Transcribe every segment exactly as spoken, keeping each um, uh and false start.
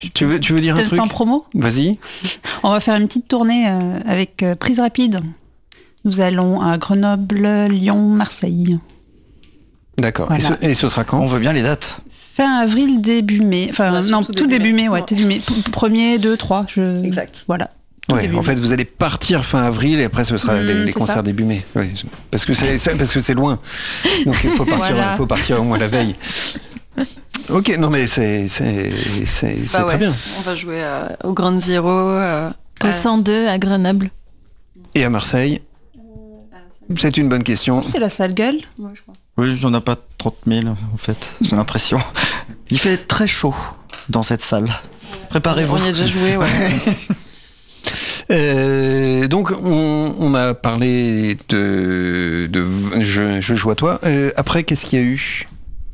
Tu veux, tu veux dire C'était un truc ? en promo. Vas-y. On va faire une petite tournée euh, avec euh, Prise Rapide. Nous allons à Grenoble, Lyon, Marseille. D'accord. Voilà. Et, ce, et ce sera quand ? On veut bien les dates. Fin avril, début mai. Enfin, Ouais, non, tout tout début début mai, mai. ouais, Ouais. tout début mai. P- Premier, deux, trois. Je... Exact. Voilà. Tout Ouais, début en fait, mai. vous allez partir fin avril et après ce sera Mmh, les, les c'est concerts ça. début mai. Ouais, parce que c'est, c'est parce que c'est loin. Donc il faut partir, Voilà. faut partir au moins la veille. Ok, non mais c'est c'est c'est, c'est Bah très ouais. bien. On va jouer euh, au Grand Zero. Euh, Au à- cent deux à Grenoble. Et à Marseille, c'est une bonne question. C'est la sale gueule. Ouais, je crois. Oui, j'en ai pas trente mille en fait, j'ai l'impression. Il fait très chaud dans cette salle. Préparez-vous. On y a déjà joué, ouais. Euh, donc on, on a parlé de, de je, je joue à toi. Euh, après, qu'est-ce qu'il y a eu ?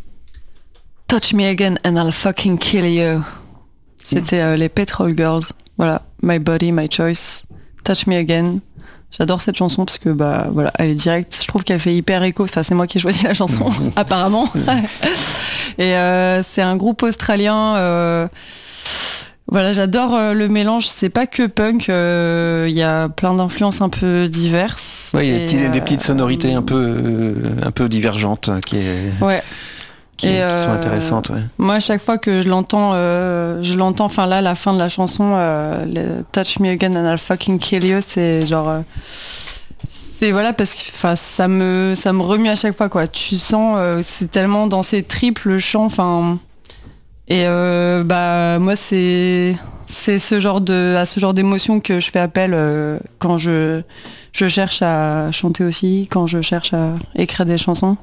Touch me again and I'll fucking kill you. C'était euh, les Petrol Girls. Voilà, My Body, My Choice. Touch me again. J'adore cette chanson parce que bah voilà, elle est directe. Je trouve qu'elle fait hyper écho. Enfin, c'est moi qui ai choisi la chanson, apparemment. Et euh, c'est un groupe australien. Euh, voilà, j'adore euh, le mélange. C'est pas que punk. Il euh, y a plein d'influences un peu diverses. Ouais, il y a Et, des, petits- des euh, petites sonorités un peu euh, un peu divergentes qui, est, Ouais. qui, Et, qui sont euh, intéressantes. Ouais. Moi, à chaque fois que je l'entends, euh, je l'entends, enfin là, la fin de la chanson, euh, le Touch Me Again and I'll fucking kill you, c'est genre, euh, c'est voilà parce que, enfin, ça me, ça me remue à chaque fois quoi. Tu sens, euh, c'est tellement dans ces triples chants, enfin, et euh, bah moi c'est, c'est ce genre de, à ce genre d'émotion que je fais appel euh, quand je, je cherche à chanter aussi, quand je cherche à écrire des chansons.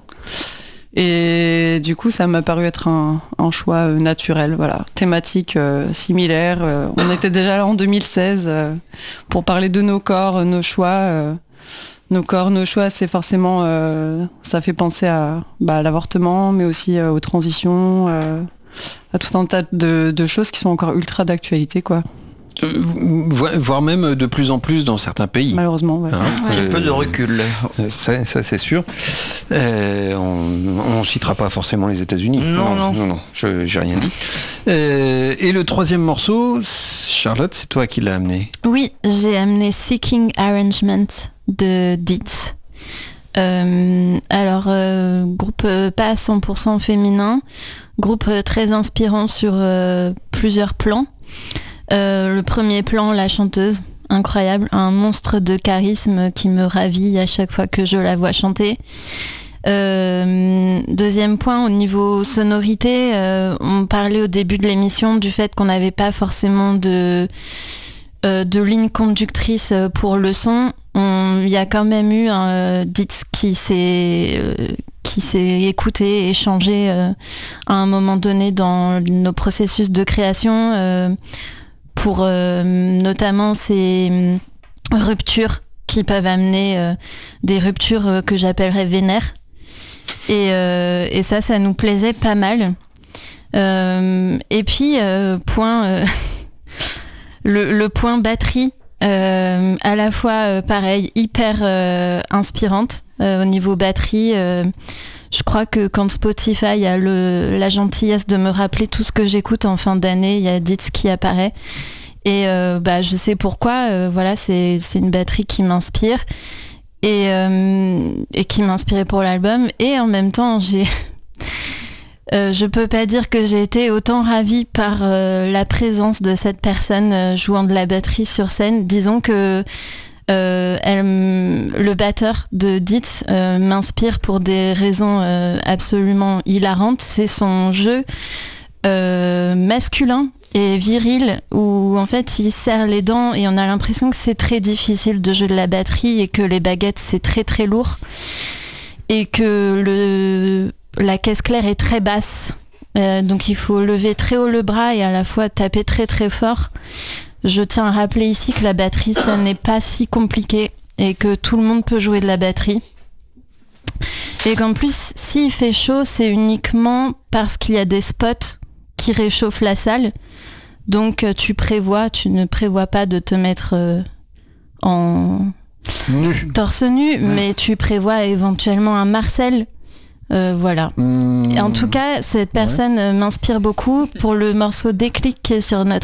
Et du coup, ça m'a paru être un, un choix euh, naturel, voilà, thématique euh, similaire. Euh, on était déjà là en deux mille seize euh, pour parler de nos corps, euh, nos choix. Euh, nos corps, nos choix, c'est forcément, euh, ça fait penser à, bah, à l'avortement, mais aussi euh, aux transitions, euh, à tout un tas de, de choses qui sont encore ultra d'actualité, quoi. Euh, vo- voire même de plus en plus dans certains pays. Malheureusement, ouais. Hein, Un euh, peu de recul. Ça, ça, c'est sûr. Euh, on ne citera pas forcément les États-Unis. Non, non. non, non, je j'ai rien dit. Euh, et le troisième morceau, Charlotte, c'est toi qui l'as amené. Oui, j'ai amené Seeking Arrangement de Dietz. Euh, alors, euh, groupe euh, pas à cent pour cent féminin, groupe euh, très inspirant sur euh, plusieurs plans. Euh, le premier plan, la chanteuse, incroyable, un monstre de charisme qui me ravit à chaque fois que je la vois chanter. Euh, deuxième point, au niveau sonorité, euh, on parlait au début de l'émission du fait qu'on n'avait pas forcément de, euh, de ligne conductrice pour le son. Il y a quand même eu un euh, Dietz qui s'est euh, qui s'est écouté, échangé euh, à un moment donné dans nos processus de création euh, pour euh, notamment ces ruptures qui peuvent amener euh, des ruptures euh, que j'appellerais vénères. Et, euh, et ça, ça nous plaisait pas mal. Euh, et puis, euh, point, euh, le, le point batterie, euh, à la fois, euh, pareil, hyper euh, inspirante euh, au niveau batterie. Euh, je crois que quand Spotify a le, la gentillesse de me rappeler tout ce que j'écoute en fin d'année, il y a Dietz qui apparaît. Et euh, bah, je sais pourquoi, euh, voilà, c'est, c'est une batterie qui m'inspire. Et, euh, et qui m'inspirait pour l'album. Et en même temps, j'ai... euh, je peux pas dire que j'ai été autant ravie par euh, la présence de cette personne euh, jouant de la batterie sur scène. Disons que euh, elle, le batteur de Dietz euh, m'inspire pour des raisons euh, absolument hilarantes. C'est son jeu euh, masculin et viril où en fait il serre les dents et on a l'impression que c'est très difficile de jouer de la batterie et que les baguettes c'est très très lourd et que le, la caisse claire est très basse euh, donc il faut lever très haut le bras et à la fois taper très très fort. Je tiens à rappeler ici que la batterie ça n'est pas si compliqué et que tout le monde peut jouer de la batterie et qu'en plus s'il fait chaud c'est uniquement parce qu'il y a des spots qui réchauffent la salle. Donc tu prévois, tu ne prévois pas de te mettre euh, en Nu. torse nu, mais tu prévois éventuellement un Marcel Euh, voilà. Mmh. Et en tout cas, cette personne ouais. m'inspire beaucoup pour le morceau Déclic qui est sur notre